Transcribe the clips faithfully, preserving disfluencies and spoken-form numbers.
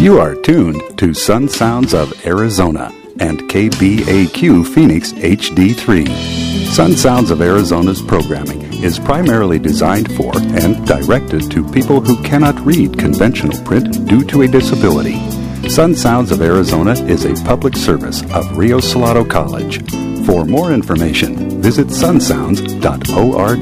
You are tuned to Sun Sounds of Arizona and K B A Q Phoenix H D three. Sun Sounds of Arizona's programming is primarily designed for and directed to people who cannot read conventional print due to a disability. Sun Sounds of Arizona is a public service of Rio Salado College. For more information, visit sun sounds dot org.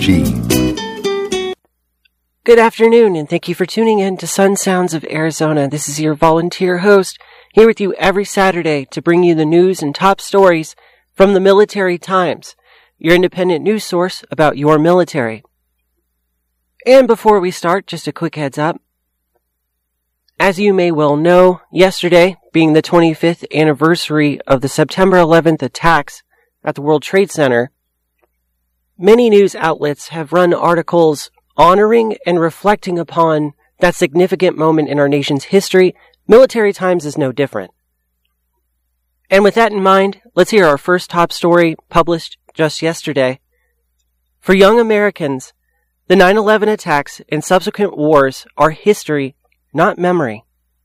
Good afternoon, and thank you for tuning in to Sun Sounds of Arizona. This is your volunteer host, here with you every Saturday to bring you the news and top stories from the Military Times, your independent news source about your military. And before we start, just a quick heads up. As you may well know, yesterday, being the twenty-fifth anniversary of the September eleventh attacks at the World Trade Center, many news outlets have run articles honoring and reflecting upon that significant moment in our nation's history. Military Times is no different. And with that in mind, let's hear our first top story published just yesterday. For young Americans, the nine eleven attacks and subsequent wars are history, not memory.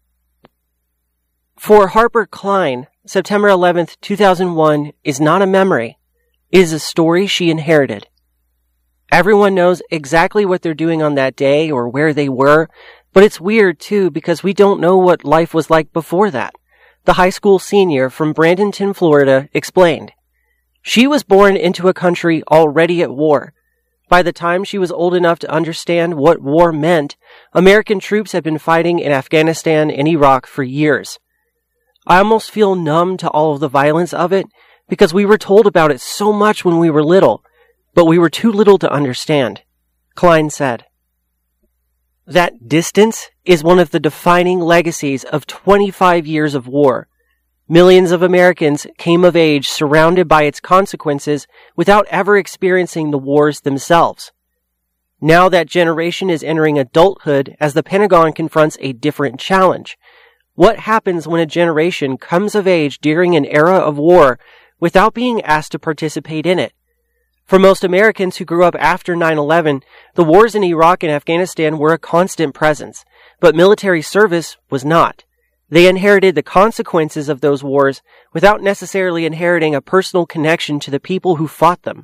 For Harper Klein, September eleventh, two thousand one is not a memory. It is a story she inherited. Everyone knows exactly what they're doing on that day or where they were, but it's weird too because we don't know what life was like before that. The high school senior from Bradenton, Florida, explained. She was born into a country already at war. By the time she was old enough to understand what war meant, American troops had been fighting in Afghanistan and Iraq for years. I almost feel numb to all of the violence of it because we were told about it so much when we were little, but we were too little to understand, Klein said. That distance is one of the defining legacies of twenty-five years of war. Millions of Americans came of age surrounded by its consequences without ever experiencing the wars themselves. Now that generation is entering adulthood as the Pentagon confronts a different challenge. What happens when a generation comes of age during an era of war without being asked to participate in it? For most Americans who grew up after nine eleven, the wars in Iraq and Afghanistan were a constant presence, but military service was not. They inherited the consequences of those wars without necessarily inheriting a personal connection to the people who fought them.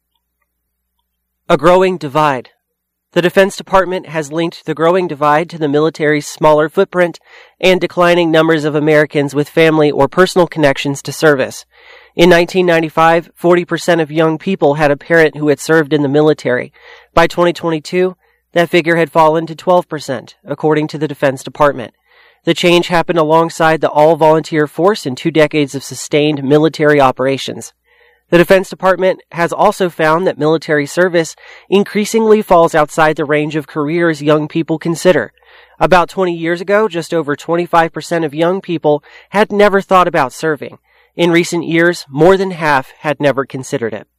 A growing divide. The Defense Department has linked the growing divide to the military's smaller footprint and declining numbers of Americans with family or personal connections to service. In nineteen ninety-five, forty percent of young people had a parent who had served in the military. By twenty twenty-two, that figure had fallen to twelve percent, according to the Defense Department. The change happened alongside the all-volunteer force and two decades of sustained military operations. The Defense Department has also found that military service increasingly falls outside the range of careers young people consider. About twenty years ago, just over twenty-five percent of young people had never thought about serving. In recent years, more than half had never considered it.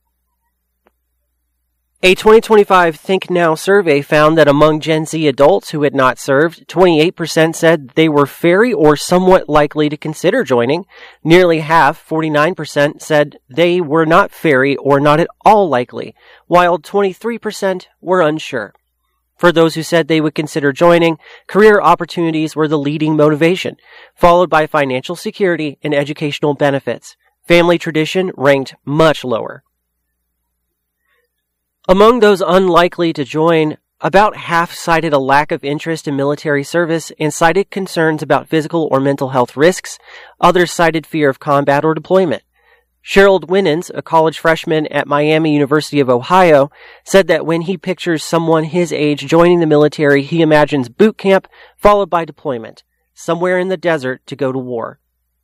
A twenty twenty-five Think Now survey found that among Gen Z adults who had not served, twenty-eight percent said they were very or somewhat likely to consider joining. Nearly half, forty-nine percent, said they were not very or not at all likely, while twenty-three percent were unsure. For those who said they would consider joining, career opportunities were the leading motivation, followed by financial security and educational benefits. Family tradition ranked much lower. Among those unlikely to join, about half cited a lack of interest in military service and cited concerns about physical or mental health risks. Others cited fear of combat or deployment. Sherald Winans, a college freshman at Miami University of Ohio, said that when he pictures someone his age joining the military, he imagines boot camp followed by deployment, somewhere in the desert to go to war.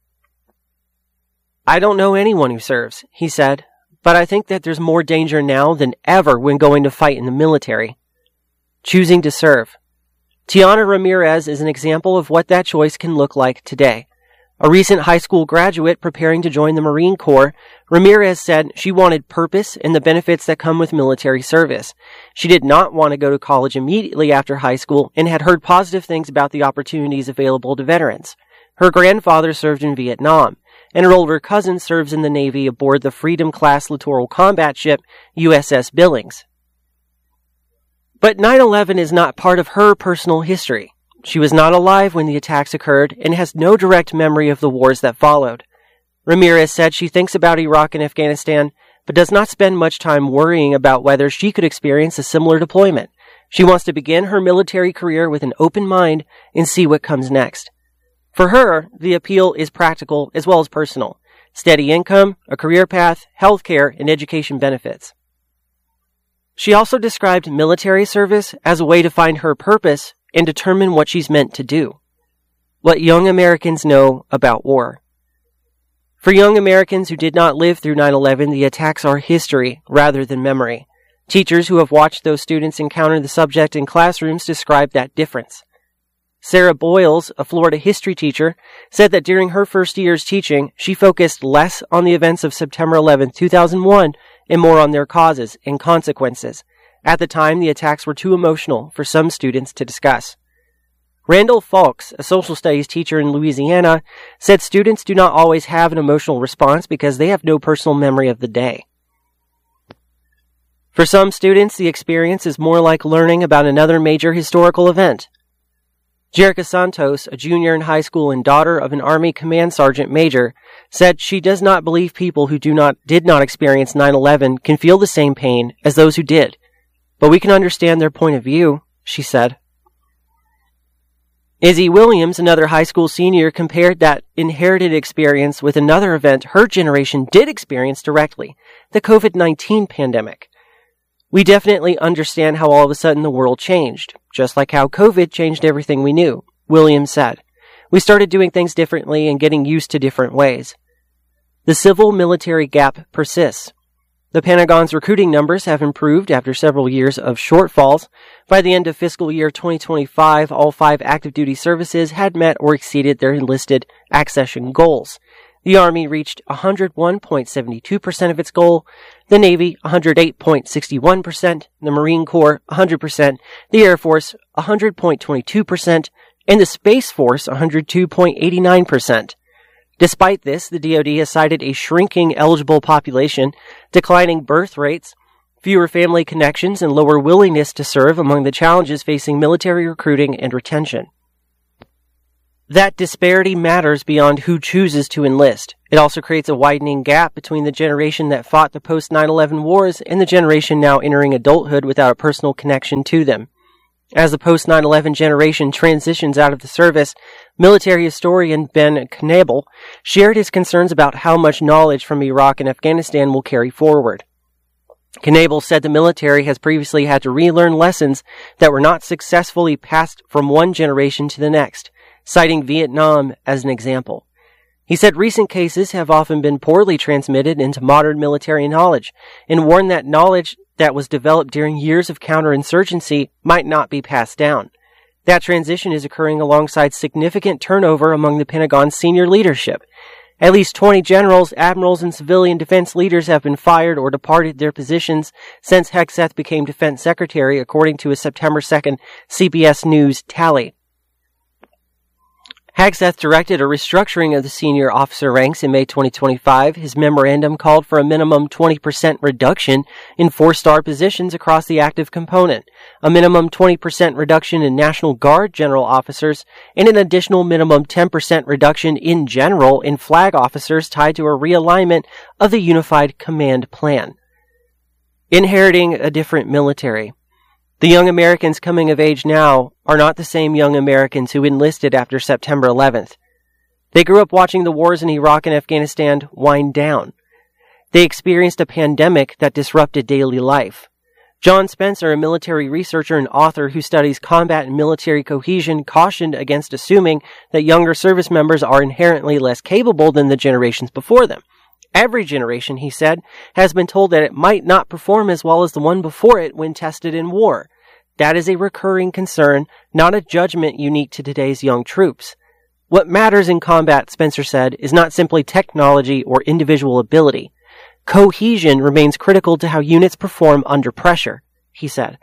I don't know anyone who serves, he said, but I think that there's more danger now than ever when going to fight in the military. Choosing to serve. Tiana Ramirez is an example of what that choice can look like today. A recent high school graduate preparing to join the Marine Corps, Ramirez said she wanted purpose and the benefits that come with military service. She did not want to go to college immediately after high school and had heard positive things about the opportunities available to veterans. Her grandfather served in Vietnam, and her older cousin serves in the Navy aboard the Freedom-class littoral combat ship U S S Billings. But nine eleven is not part of her personal history. She was not alive when the attacks occurred and has no direct memory of the wars that followed. Ramirez said she thinks about Iraq and Afghanistan, but does not spend much time worrying about whether she could experience a similar deployment. She wants to begin her military career with an open mind and see what comes next. For her, the appeal is practical as well as personal. Steady income, a career path, health care, and education benefits. She also described military service as a way to find her purpose and determine what she's meant to do. What young Americans know about war. For young Americans who did not live through nine eleven, the attacks are history rather than memory. Teachers who have watched those students encounter the subject in classrooms describe that difference. Sarah Boyles, a Florida history teacher, said that during her first years teaching, she focused less on the events of September eleventh, two thousand one, and more on their causes and consequences. At the time, the attacks were too emotional for some students to discuss. Randall Falks, a social studies teacher in Louisiana, said students do not always have an emotional response because they have no personal memory of the day. For some students, the experience is more like learning about another major historical event. Jerica Santos, a junior in high school and daughter of an Army Command Sergeant Major, said she does not believe people who do not did not experience nine eleven can feel the same pain as those who did. But we can understand their point of view, she said. Izzy Williams, another high school senior, compared that inherited experience with another event her generation did experience directly, the covid nineteen pandemic. We definitely understand how all of a sudden the world changed, just like how COVID changed everything we knew, Williams said. We started doing things differently and getting used to different ways. The civil-military gap persists. The Pentagon's recruiting numbers have improved after several years of shortfalls. By the end of fiscal year twenty twenty-five, all five active duty services had met or exceeded their enlisted accession goals. The Army reached one hundred one point seven two percent of its goal, the Navy one hundred eight point six one percent, the Marine Corps one hundred percent, the Air Force one hundred point two two percent, and the Space Force one hundred two point eight nine percent. Despite this, the D O D has cited a shrinking eligible population, declining birth rates, fewer family connections, and lower willingness to serve among the challenges facing military recruiting and retention. That disparity matters beyond who chooses to enlist. It also creates a widening gap between the generation that fought the post nine eleven wars and the generation now entering adulthood without a personal connection to them. As the post nine eleven generation transitions out of the service, military historian Ben Knebel shared his concerns about how much knowledge from Iraq and Afghanistan will carry forward. Knebel said the military has previously had to relearn lessons that were not successfully passed from one generation to the next, citing Vietnam as an example. He said recent cases have often been poorly transmitted into modern military knowledge, and warned that knowledge that was developed during years of counterinsurgency might not be passed down. That transition is occurring alongside significant turnover among the Pentagon's senior leadership. At least twenty generals, admirals, and civilian defense leaders have been fired or departed their positions since Hegseth became defense secretary, according to a September second C B S News tally. Hegseth directed a restructuring of the senior officer ranks in May twenty twenty-five. His memorandum called for a minimum twenty percent reduction in four-star positions across the active component, a minimum twenty percent reduction in National Guard general officers, and an additional minimum ten percent reduction in general in flag officers tied to a realignment of the Unified Command Plan. Inheriting a different military. The young Americans coming of age now are not the same young Americans who enlisted after September eleventh. They grew up watching the wars in Iraq and Afghanistan wind down. They experienced a pandemic that disrupted daily life. John Spencer, a military researcher and author who studies combat and military cohesion, cautioned against assuming that younger service members are inherently less capable than the generations before them. Every generation, he said, has been told that it might not perform as well as the one before it when tested in war. That is a recurring concern, not a judgment unique to today's young troops. What matters in combat, Spencer said, is not simply technology or individual ability. Cohesion remains critical to how units perform under pressure, he said.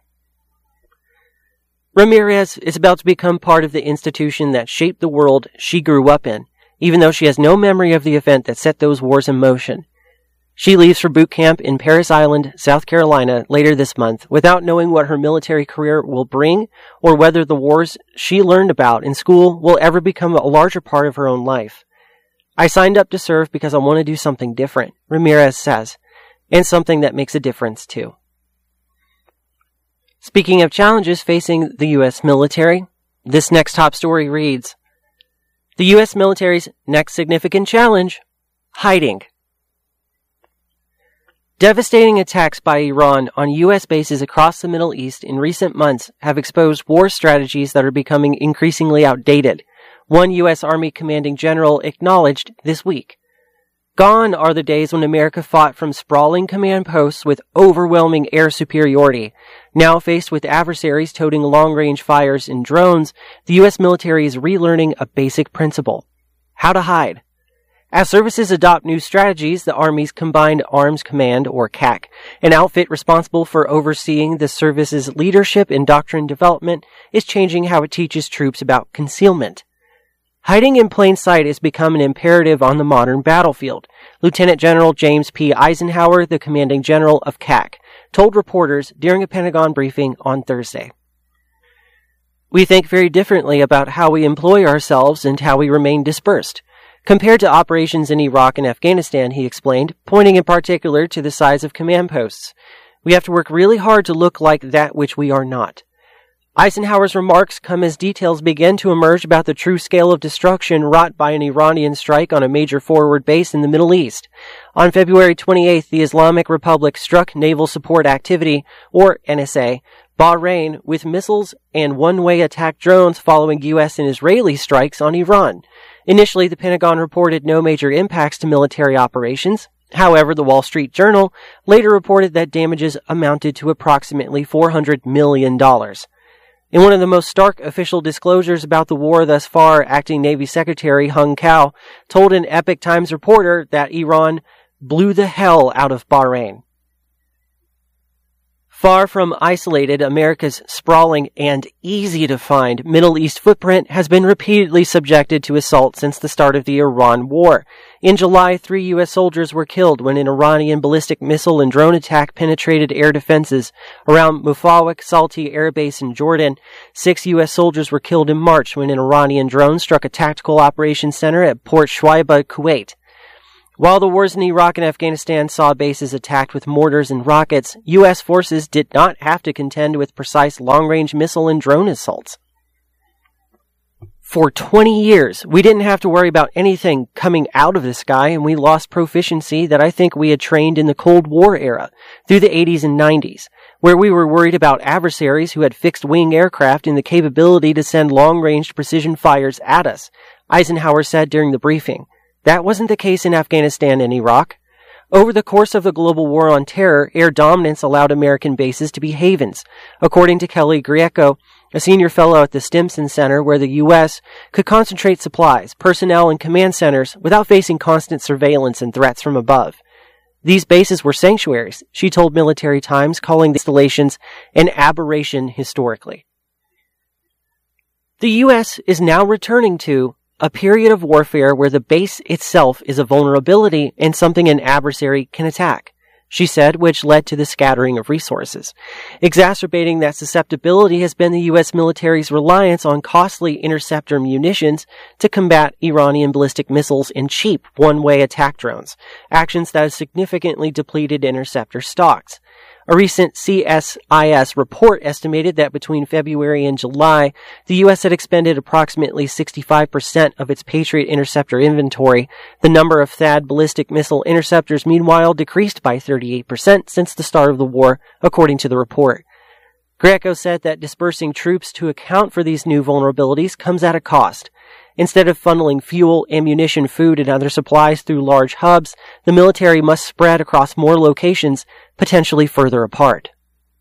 Ramirez is about to become part of the institution that shaped the world she grew up in, even though she has no memory of the event that set those wars in motion. She leaves for boot camp in Parris Island, South Carolina, later this month without knowing what her military career will bring or whether the wars she learned about in school will ever become a larger part of her own life. I signed up to serve because I want to do something different, Ramirez says, and something that makes a difference too. Speaking of challenges facing the U S military, this next top story reads, the U S military's next significant challenge, hiding. Devastating attacks by Iran on U S bases across the Middle East in recent months have exposed war strategies that are becoming increasingly outdated, one U S Army commanding general acknowledged this week. Gone are the days when America fought from sprawling command posts with overwhelming air superiority. Now faced with adversaries toting long-range fires and drones, the U S military is relearning a basic principle: how to hide. As services adopt new strategies, the Army's Combined Arms Command, or C A C, an outfit responsible for overseeing the service's leadership and doctrine development, is changing how it teaches troops about concealment. Hiding in plain sight has become an imperative on the modern battlefield. Lieutenant General James P. Eisenhower, the commanding general of C A C, told reporters during a Pentagon briefing on Thursday. We think very differently about how we employ ourselves and how we remain dispersed. Compared to operations in Iraq and Afghanistan, he explained, pointing in particular to the size of command posts. We have to work really hard to look like that which we are not. Eisenhower's remarks come as details begin to emerge about the true scale of destruction wrought by an Iranian strike on a major forward base in the Middle East. On February twenty-eighth, the Islamic Republic struck Naval Support Activity, or N S A, Bahrain with missiles and one-way attack drones following U S and Israeli strikes on Iran. Initially, the Pentagon reported no major impacts to military operations. However, the Wall Street Journal later reported that damages amounted to approximately four hundred million dollars. In one of the most stark official disclosures about the war thus far, Acting Navy Secretary Hung Cao told an Epoch Times reporter that Iran blew the hell out of Bahrain. Far from isolated, America's sprawling and easy-to-find Middle East footprint has been repeatedly subjected to assault since the start of the Iran war. In July, three U S soldiers were killed when an Iranian ballistic missile and drone attack penetrated air defenses around Mufawak Salti Air Base in Jordan. Six U S soldiers were killed in March when an Iranian drone struck a tactical operations center at Port Shuaibah, Kuwait. While the wars in Iraq and Afghanistan saw bases attacked with mortars and rockets, U S forces did not have to contend with precise long-range missile and drone assaults. For twenty years, we didn't have to worry about anything coming out of the sky, and we lost proficiency that I think we had trained in the Cold War era, through the eighties and nineties, where we were worried about adversaries who had fixed-wing aircraft and the capability to send long-range precision fires at us, Eisenhower said during the briefing. That wasn't the case in Afghanistan and Iraq. Over the course of the global war on terror, air dominance allowed American bases to be havens, according to Kelly Greco, a senior fellow at the Stimson Center, where the U S could concentrate supplies, personnel, and command centers without facing constant surveillance and threats from above. These bases were sanctuaries, she told Military Times, calling the installations an aberration historically. The U S is now returning to a period of warfare where the base itself is a vulnerability and something an adversary can attack, she said, which led to the scattering of resources. Exacerbating that susceptibility has been the U S military's reliance on costly interceptor munitions to combat Iranian ballistic missiles and cheap one-way attack drones, actions that have significantly depleted interceptor stocks. A recent C S I S report estimated that between February and July, the U S had expended approximately sixty-five percent of its Patriot interceptor inventory. The number of T H A A D ballistic missile interceptors, meanwhile, decreased by thirty-eight percent since the start of the war, according to the report. Greco said that dispersing troops to account for these new vulnerabilities comes at a cost. Instead of funneling fuel, ammunition, food, and other supplies through large hubs, the military must spread across more locations, potentially further apart.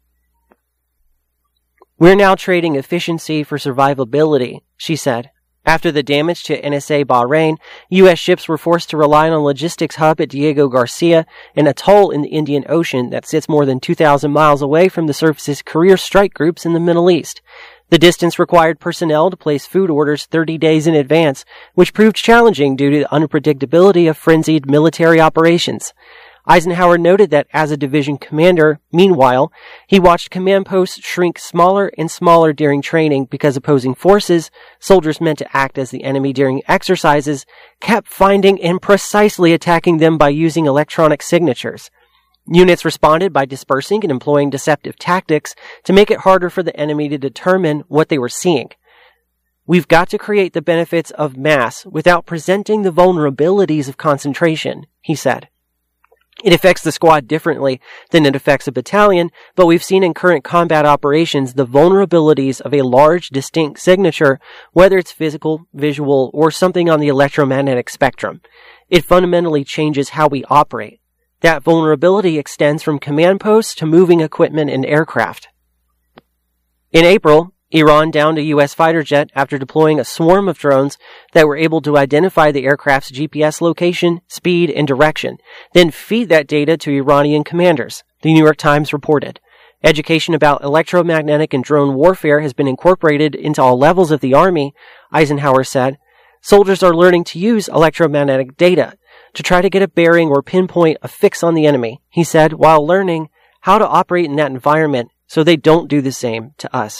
We're now trading efficiency for survivability, she said. After the damage to N S A Bahrain, U S ships were forced to rely on a logistics hub at Diego Garcia, an atoll in the Indian Ocean that sits more than two thousand miles away from the surface's career strike groups in the Middle East. The distance required personnel to place food orders thirty days in advance, which proved challenging due to the unpredictability of frenzied military operations. Eisenhower noted that as a division commander, meanwhile, he watched command posts shrink smaller and smaller during training because opposing forces, soldiers meant to act as the enemy during exercises, kept finding and precisely attacking them by using electronic signatures. Units responded by dispersing and employing deceptive tactics to make it harder for the enemy to determine what they were seeing. We've got to create the benefits of mass without presenting the vulnerabilities of concentration, he said. It affects the squad differently than it affects a battalion, but we've seen in current combat operations the vulnerabilities of a large, distinct signature, whether it's physical, visual, or something on the electromagnetic spectrum. It fundamentally changes how we operate. That vulnerability extends from command posts to moving equipment and aircraft. In April, Iran downed a U S fighter jet after deploying a swarm of drones that were able to identify the aircraft's G P S location, speed, and direction, then feed that data to Iranian commanders, the New York Times reported. Education about electromagnetic and drone warfare has been incorporated into all levels of the Army, Eisenhower said. Soldiers are learning to use electromagnetic data to try to get a bearing or pinpoint a fix on the enemy, he said, while learning how to operate in that environment so they don't do the same to us.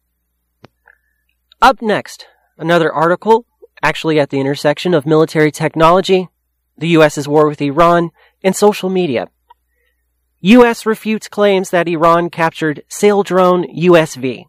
Up next, another article, actually at the intersection of military technology, the U S's war with Iran, and social media. U S refutes claims that Iran captured sail drone U S V.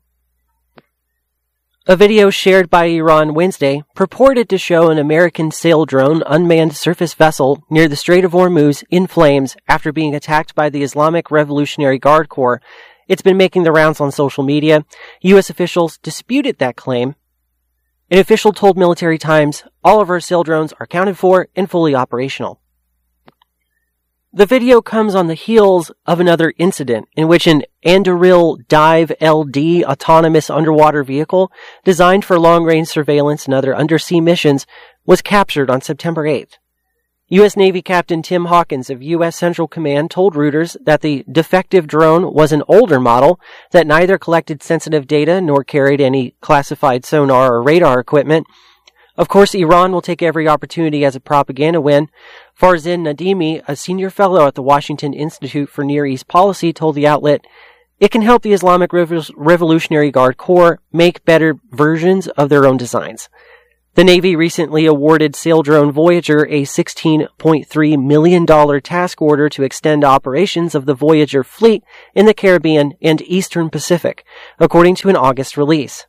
A video shared by Iran Wednesday purported to show an American sail drone unmanned surface vessel near the Strait of Hormuz in flames after being attacked by the Islamic Revolutionary Guard Corps. It's been making the rounds on social media. U S officials disputed that claim. An official told Military Times, all of our sail drones are accounted for and fully operational. The video comes on the heels of another incident in which an Anduril Dive L D autonomous underwater vehicle designed for long-range surveillance and other undersea missions was captured on September eighth. U S Navy Captain Tim Hawkins of U S Central Command told Reuters that the defective drone was an older model that neither collected sensitive data nor carried any classified sonar or radar equipment. Of course, Iran will take every opportunity as a propaganda win. Farzin Nadimi, a senior fellow at the Washington Institute for Near East Policy, told the outlet, it can help the Islamic Revolutionary Guard Corps make better versions of their own designs. The Navy recently awarded sail drone Voyager a sixteen point three million dollars task order to extend operations of the Voyager fleet in the Caribbean and Eastern Pacific, according to an August release.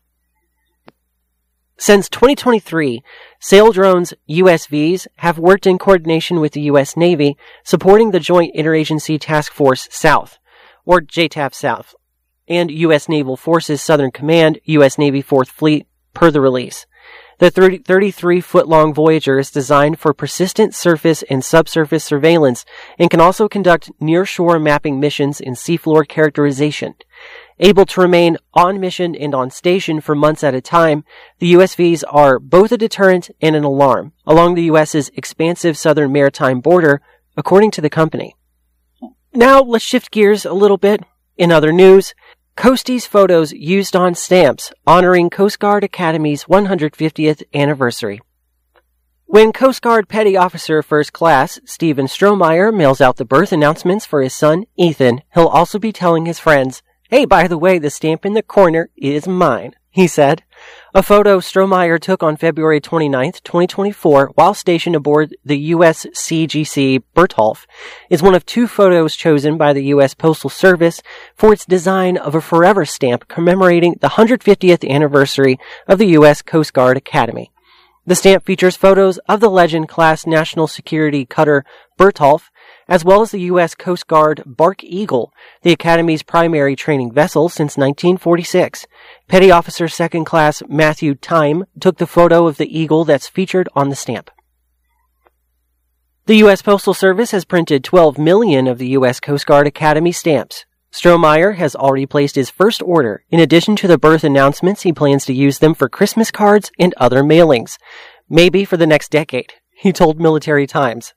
Since twenty twenty-three, sail drones U S Vs have worked in coordination with the U S Navy, supporting the Joint Interagency Task Force South, or J TAF South, and U S Naval Forces Southern Command, U S Navy Fourth Fleet, per the release. The thirty-three-foot-long Voyager is designed for persistent surface and subsurface surveillance and can also conduct near-shore mapping missions and seafloor characterization. Able to remain on mission and on station for months at a time, the U S Vs are both a deterrent and an alarm along the U S's expansive southern maritime border, according to the company. Now, let's shift gears a little bit. In other news, Coasties photos used on stamps honoring Coast Guard Academy's one hundred fiftieth anniversary. When Coast Guard Petty Officer First Class Stephen Strohmeyer mails out the birth announcements for his son, Ethan, he'll also be telling his friends, hey, by the way, the stamp in the corner is mine, he said. A photo Strohmeyer took on February twenty-ninth, twenty twenty-four, while stationed aboard the U S C G C Bertholf, is one of two photos chosen by the U S Postal Service for its design of a forever stamp commemorating the one hundred fiftieth anniversary of the U S Coast Guard Academy. The stamp features photos of the Legend-class national security cutter Bertholf, as well as the U S Coast Guard Bark Eagle, the Academy's primary training vessel since nineteen forty-six. Petty Officer Second Class Matthew Time took the photo of the eagle that's featured on the stamp. The U S Postal Service has printed twelve million of the U S Coast Guard Academy stamps. Strohmeyer has already placed his first order. In addition to the birth announcements, he plans to use them for Christmas cards and other mailings. Maybe for the next decade, he told Military Times.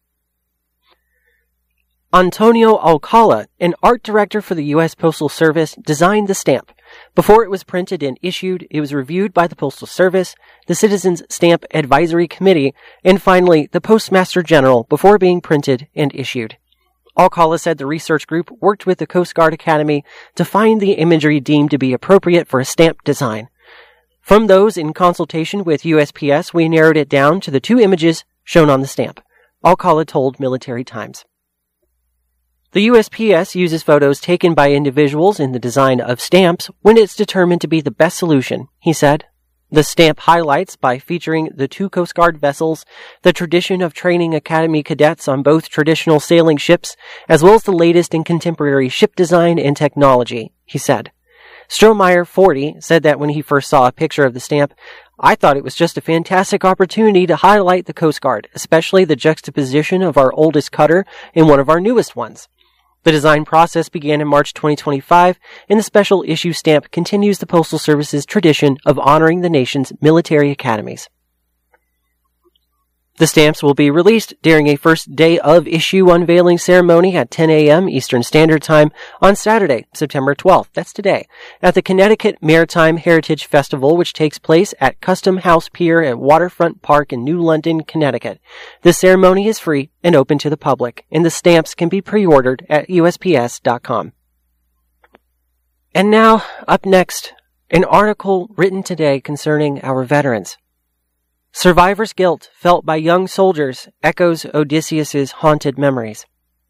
Antonio Alcala, an art director for the U S Postal Service, designed the stamp. Before it was printed and issued, it was reviewed by the Postal Service, the Citizens Stamp Advisory Committee, and finally the Postmaster General before being printed and issued. Alcala said the research group worked with the Coast Guard Academy to find the imagery deemed to be appropriate for a stamp design. From those in consultation with U S P S, we narrowed it down to the two images shown on the stamp, Alcala told Military Times. The U S P S uses photos taken by individuals in the design of stamps when it's determined to be the best solution, he said. The stamp highlights, by featuring the two Coast Guard vessels, the tradition of training Academy cadets on both traditional sailing ships, as well as the latest in contemporary ship design and technology, he said. Strohmeyer, forty, said that when he first saw a picture of the stamp, I thought it was just a fantastic opportunity to highlight the Coast Guard, especially the juxtaposition of our oldest cutter and one of our newest ones. The design process began in March twenty twenty-five, and the special issue stamp continues the Postal Service's tradition of honoring the nation's military academies. The stamps will be released during a first day of issue unveiling ceremony at ten a.m. Eastern Standard Time on Saturday, September twelfth, that's today, at the Connecticut Maritime Heritage Festival, which takes place at Custom House Pier at Waterfront Park in New London, Connecticut. The ceremony is free and open to the public, and the stamps can be pre-ordered at U S P S dot com. And now, up next, an article written today concerning our veterans. Survivor's guilt felt by young soldiers echoes Odysseus's haunted memories.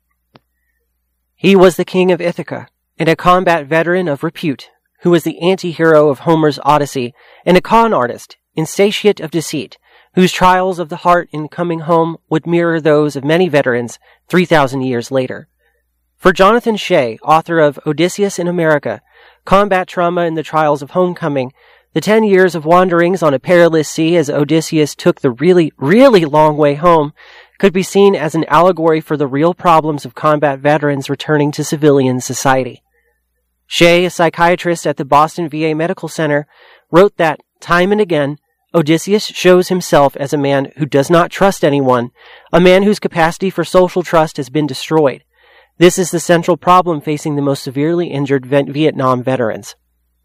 He was the king of Ithaca, and a combat veteran of repute, who was the anti-hero of Homer's Odyssey, and a con artist, insatiate of deceit, whose trials of the heart in coming home would mirror those of many veterans three thousand years later. For Jonathan Shea, author of Odysseus in America, Combat Trauma and the Trials of Homecoming, the ten years of wanderings on a perilous sea as Odysseus took the really, really long way home could be seen as an allegory for the real problems of combat veterans returning to civilian society. Shea, a psychiatrist at the Boston V A Medical Center, wrote that, time and again, Odysseus shows himself as a man who does not trust anyone, a man whose capacity for social trust has been destroyed. This is the central problem facing the most severely injured Vietnam veterans.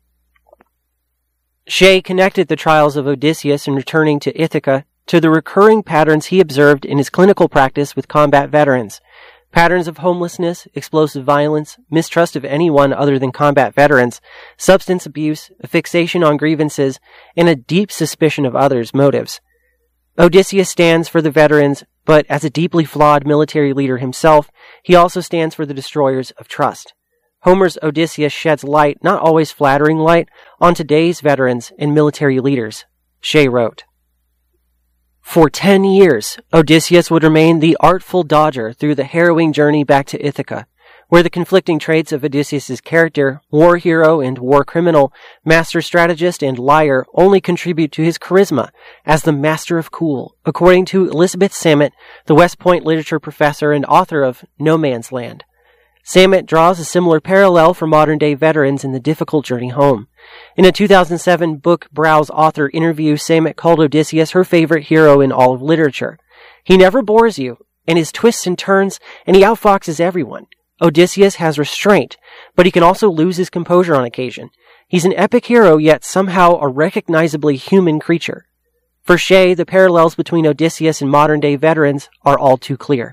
Shea connected the trials of Odysseus in returning to Ithaca to the recurring patterns he observed in his clinical practice with combat veterans. Patterns of homelessness, explosive violence, mistrust of anyone other than combat veterans, substance abuse, a fixation on grievances, and a deep suspicion of others' motives. Odysseus stands for the veterans, but as a deeply flawed military leader himself, he also stands for the destroyers of trust. Homer's Odysseus sheds light, not always flattering light, on today's veterans and military leaders, Shea wrote. For ten years, Odysseus would remain the artful dodger through the harrowing journey back to Ithaca, where the conflicting traits of Odysseus's character, war hero and war criminal, master strategist and liar, only contribute to his charisma as the master of cool, according to Elizabeth Samet, the West Point literature professor and author of No Man's Land. Samet draws a similar parallel for modern-day veterans in the difficult journey home. In a two thousand seven book Browse author interview, Samet called Odysseus her favorite hero in all of literature. He never bores you, and his twists and turns, and he outfoxes everyone. Odysseus has restraint, but he can also lose his composure on occasion. He's an epic hero, yet somehow a recognizably human creature. For Shea, the parallels between Odysseus and modern-day veterans are all too clear.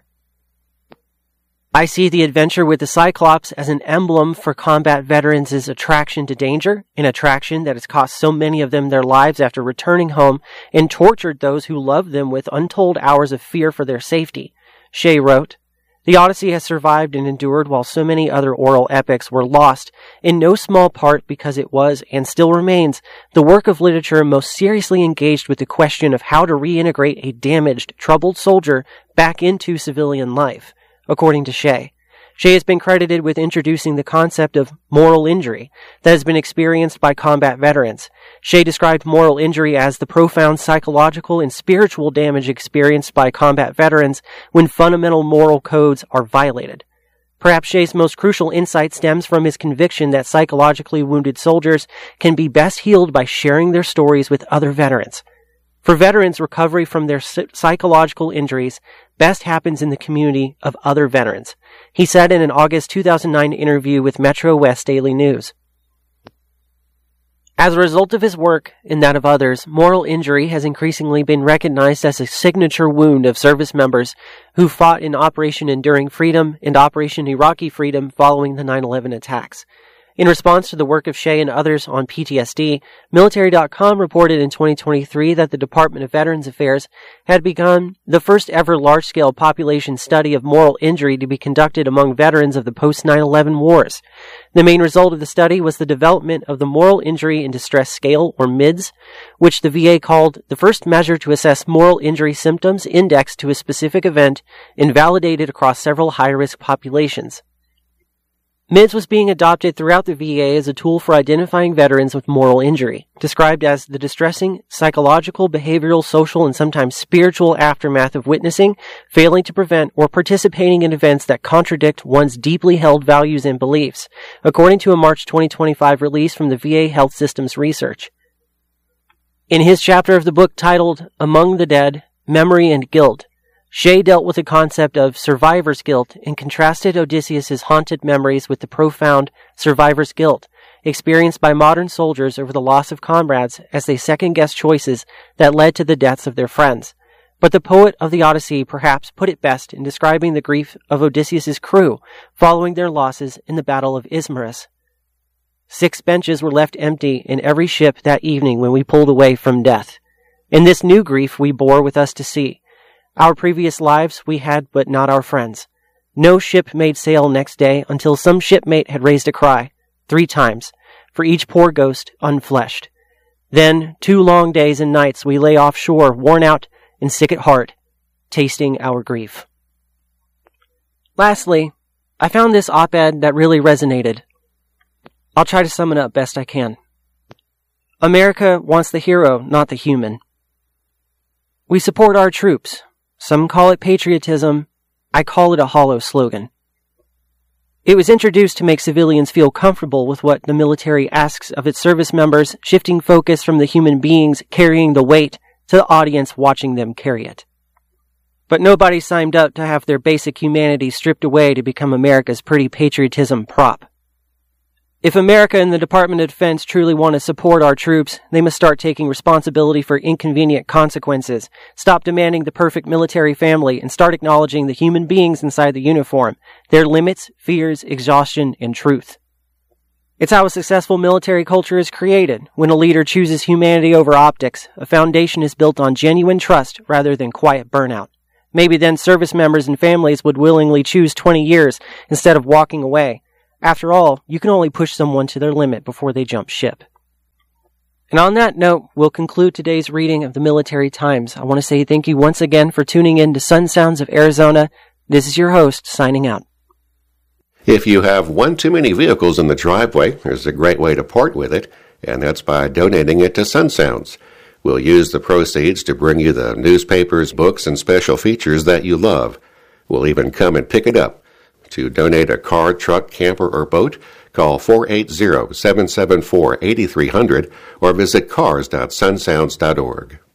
I see the adventure with the Cyclops as an emblem for combat veterans' attraction to danger, an attraction that has cost so many of them their lives after returning home and tortured those who loved them with untold hours of fear for their safety, Shea wrote. The Odyssey has survived and endured while so many other oral epics were lost, in no small part because it was, and still remains, the work of literature most seriously engaged with the question of how to reintegrate a damaged, troubled soldier back into civilian life. According to Shea. Shea has been credited with introducing the concept of moral injury that has been experienced by combat veterans. Shea described moral injury as the profound psychological and spiritual damage experienced by combat veterans when fundamental moral codes are violated. Perhaps Shea's most crucial insight stems from his conviction that psychologically wounded soldiers can be best healed by sharing their stories with other veterans. For veterans, recovery from their psychological injuries best happens in the community of other veterans, he said in an August two thousand nine interview with Metro West Daily News. As a result of his work and that of others, moral injury has increasingly been recognized as a signature wound of service members who fought in Operation Enduring Freedom and Operation Iraqi Freedom following the nine eleven attacks. In response to the work of Shea and others on P T S D, Military dot com reported in twenty twenty-three that the Department of Veterans Affairs had begun the first ever large-scale population study of moral injury to be conducted among veterans of the post nine eleven wars. The main result of the study was the development of the Moral Injury and Distress Scale, or M I D S, which the V A called the first measure to assess moral injury symptoms indexed to a specific event and validated across several high-risk populations. M I D S was being adopted throughout the V A as a tool for identifying veterans with moral injury, described as the distressing psychological, behavioral, social, and sometimes spiritual aftermath of witnessing, failing to prevent, or participating in events that contradict one's deeply held values and beliefs, according to a March twenty twenty-five release from the V A Health Systems Research. In his chapter of the book titled Among the Dead, Memory and Guilt, Shea dealt with the concept of survivor's guilt and contrasted Odysseus's haunted memories with the profound survivor's guilt experienced by modern soldiers over the loss of comrades as they second-guessed choices that led to the deaths of their friends. But the poet of the Odyssey perhaps put it best in describing the grief of Odysseus's crew following their losses in the Battle of Ismarus. Six benches were left empty in every ship that evening when we pulled away from death. In this new grief we bore with us to sea. Our previous lives we had, but not our friends. No ship made sail next day until some shipmate had raised a cry, three times, for each poor ghost unfleshed. Then, two long days and nights we lay offshore, worn out and sick at heart, tasting our grief. Lastly, I found this op-ed that really resonated. I'll try to sum it up best I can. America wants the hero, not the human. We support our troops. Some call it patriotism. I call it a hollow slogan. It was introduced to make civilians feel comfortable with what the military asks of its service members, shifting focus from the human beings carrying the weight to the audience watching them carry it. But nobody signed up to have their basic humanity stripped away to become America's pretty patriotism prop. If America and the Department of Defense truly want to support our troops, they must start taking responsibility for inconvenient consequences, stop demanding the perfect military family, and start acknowledging the human beings inside the uniform, their limits, fears, exhaustion, and truth. It's how a successful military culture is created. When a leader chooses humanity over optics, a foundation is built on genuine trust rather than quiet burnout. Maybe then service members and families would willingly choose twenty years instead of walking away. After all, you can only push someone to their limit before they jump ship. And on that note, we'll conclude today's reading of the Military Times. I want to say thank you once again for tuning in to Sun Sounds of Arizona. This is your host, signing out. If you have one too many vehicles in the driveway, there's a great way to part with it, and that's by donating it to Sun Sounds. We'll use the proceeds to bring you the newspapers, books, and special features that you love. We'll even come and pick it up. To donate a car, truck, camper, or boat, call four eight zero, seven seven four, eight three zero zero or visit cars dot sun sounds dot org.